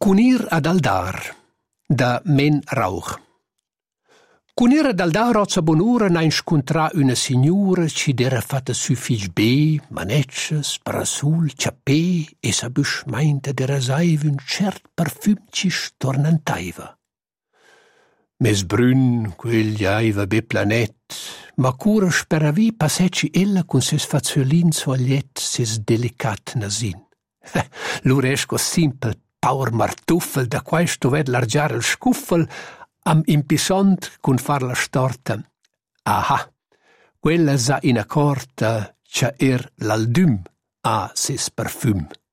Cunir ad Aldar, da Men Rauch. Cunir ad Aldar ozza bonura na inscontrà una signora ci d'era fatta suffic be, manetches, parasul, ciappè e sa buschmeinta d'era saiva un cert parfüm ci stornantaiva. Mes brün, quegli aiva be planet, ma cura speravi passeci ella con ses faziolin sogliet, ses delicat nasin. L'uresco simpel paur martuffel da questo ved largiare il scuffel am impisont cun far la storta. Aha, quella sa in accorta c'ha l'aldum a ses parfüm.